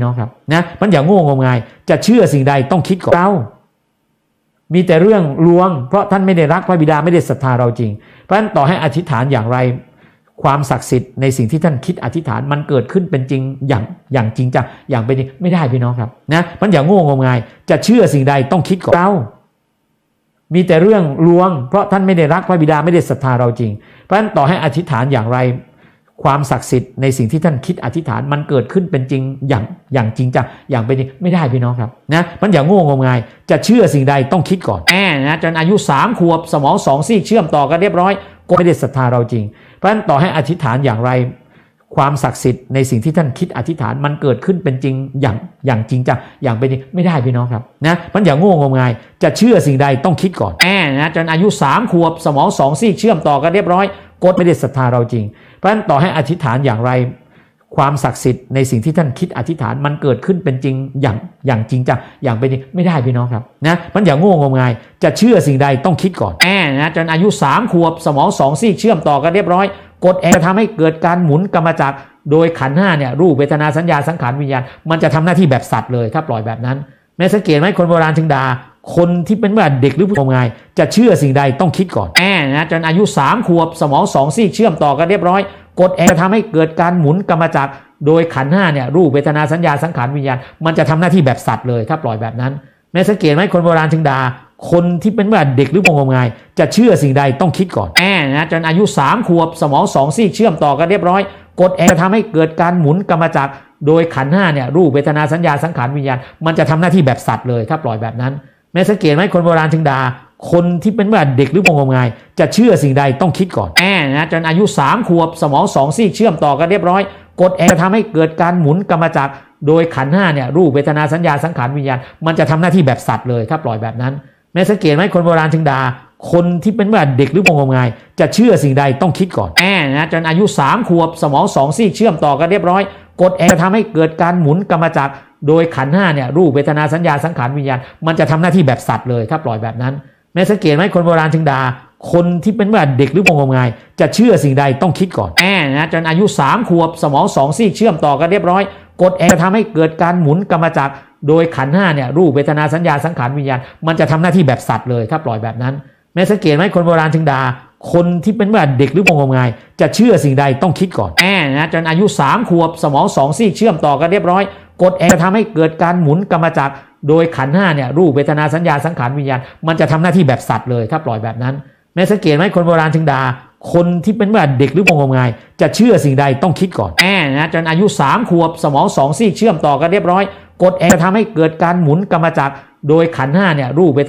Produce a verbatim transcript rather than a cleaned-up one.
น้องครับนะมันอย่างโง่งมงายจะเชื่อสิ่งใดต้องคิดก่อนเรามีแต่เรื่องลวงเพราะท่านไม่ได้รักพระบิดาไม่ได้ศรัทธาเราจริงเพราะฉะนั้นต่อให้อธิษฐานอย่างไรความศักดิ์สิทธิ์ในสิ่งที่ท่านคิดอธิษฐานมันเกิดขึ้นเป็นจริงอย่างอย่างจริงจังอย่างเป็นไม่ได้พี่น้องครับนะมันอย่างโง่งมงายจะเชื่อสิ่งใดต้องคิดก่อนเรามีแต่เรื่องลวงเพราะท่านไม่ได้รักพระบิดาไม่ได้ศรัทธาเราจริงเพราะฉะนั้นต่อให้อธิษฐานอย่างไรความศักดิ์สิทธิ์ในสิ่งที่ท่านคิดอธิษฐานมันเกิดขึ้นเป็นจริงอย่างอย่างจริงจังอย่างเป็นไม่ได้พี่น้องครับนะมันอย่างโง่งมงายจะเชื่อสิ่งใดต้องคิดก่อนแอบนะจนอายุสามขวบสมองสองซีกเชื่อมต่อกันเรียบร้อยก็ไม่ได้ศรัทธาเราจริงเพราะฉะนั้นต่อให้อธิษฐานอย่างไรความศักดิ์สิทธิ์ในสิ่งที่ท่านคิดอธิษฐานมันเกิดขึ้นเป็นจริงอย่างอย่างจริงจังอย่างเป็นไม่ได้พี่น้องครับนะมันอย่างโง่งมงายจะเชื่อสิ่งใดต้องคิดก่อนแอบนะจนอายุสามขวบสมองสองซีกเชื่อมต่อกันเรียบร้อยก็ไม่ได้ศรัทธาเราจริงเพราะฉะนั้นต่อให้อธิษฐานอย่างไรความศักดิ์สิทธิ์ในสิ่งที่ท่านคิดอธิษฐานมันเกิดขึ้นเป็นจริงอย่างอย่างจริงจังอย่างเป็นไม่ได้พี่น้องครับนะมันอย่างโง่งมงายจะเชื่อสิ่งใดต้องคิดก่อนแอบนะจนอายุสามขวบสมองสองซีกเชื่อมต่อกันเรียบร้อยกฎแอบทำให้เกิดการหมุนกรรมจักรโดยขันธ์ห้าเนี่ยรูปเวทนาสัญญาสังขารวิญญาณมันจะทำหน้าที่แบบสัตว์เลยถ้าปล่อยแบบนั้นแม้สังเกตไหมคนโบราณถึงด่าคนที่เป็นแบบเด็กหรือผู้งมงายจะเชื่อสิ่งใดต้องคิดก่อนแอบนะจนอายุสามขวบสมองสองซีกเชื่อมต่อกันเรียบร้อยกฎแอบทำให้เกิดการหมุนกรรมจักรโดยขันธ์ห้าเนี่ยรูปเวทนาสัญญาสังขารวิญญาณมันจะทำหน้าที่แบบสัตว์เลยถ้าปล่อยแบบนั้นแม้สังเกตไหมคนโบราณถึงด่าคนที่เป็นแบบเด็กหรือผู้งมงายจะเชื่อสิ่งใดต้องคิดก่อนแอบนะจนอายุสามขวบสมองสองซีกเชื่อมต่อกันเรียบร้อยกฎแอบทำให้เกิดการหมุนกรรมจักรโดยขันธ์ห้าเนี่ยรูปเวทนาสัญญาสังขารวิญญาณมันจะทำหน้าที่แบบสัตว์เลยถ้าปล่อยแบบนั้นแม้สังเกตไหมคนโบราณถึงด่าคนที่เป็นแบบเด็กหรือผู้งมงายจะเชื่อสิ่งใดต้องคิดก่อนแอบนะจนอายุสามขวบสมองสองซีกเชื่อมต่อกันเรียบร้อยกฎแอบทำให้เกิดการหมุนกรรมจักรโดยขันธ์ห้าเนี่ยรูปเวทนาสัญญาสังขารวิญญาณมันจะทำหน้าที่แบบสัตว์เลยถ้าปล่อยแบบนั้นแม้สังเกตไหมคนโบราณถึงด่าคนที่เป็นแบบเด็กหรือผู้งมงายจะเชื่อสิ่งใดต้องคิดก่อนแอบนะจนอายุสามขวบสมองสองซีกเชื่อมต่อกันเรียบร้อยกฎแอบทำให้เกิดการหมุนกรรมจักรโดยขันธ์ห้าเนี่ยรูปเวทนาสัญญาสังขารวิญญาณมันจะทำหน้าที่แบบสัตว์เลยถ้าปล่อยแบบนั้นแม้สังเกตไหมคนโบราณถึงด่าคนที่เป็นแบบเด็กหรือผู้งมงายจะเชื่อสิ่งใดต้องคิดก่อนแอบนะจนอายุสามขวบสมองสองซีกเชื่อมต่อกันเรียบร้อยกฎแอบทำให้เกิดการหมุนกรรมจักรโดยขันธ์ห้าเนี่ยรูปเวทนาสัญญาสังขารวิญญาณมันจะทำหน้าที่แบบสัตว์เลยถ้าปล่อยแบบนั้นแม้สังเกตไหมคนโบราณถึงด่าคนที่เป็นแบบเด็กหรือผู้งมงายจะเชื่อสิ่งใดต้องคิดก่อนแอบนะจนอายุสามขวบสมองสองซีกเชื่อมต่อกันเรียบร้อยกฎแอบทำให้เกิดการหมุนกรรมจักรโดยขันธ์ห้าเนี่ยรูปเวทนาสัญญาสังขารวิญญาณมันจะทำหน้าที่แบบสัตว์เลยถ้าปล่อยแบบนั้นแม้สังเกตไหมคนโบราณถึงด่าคนที่เป็นแบบเด็กหรือผู้งมงายจะเชื่อสิ่งใดต้องคิดก่อนแอบนะจนอายุสามขวบสมองสองซีกเชื่อมต่อกันเรียบร้อยกฎแอบทำให้เกิดการหมุนกรรมจักรโดยขันธ์ห้าเนี่ยรูปเวท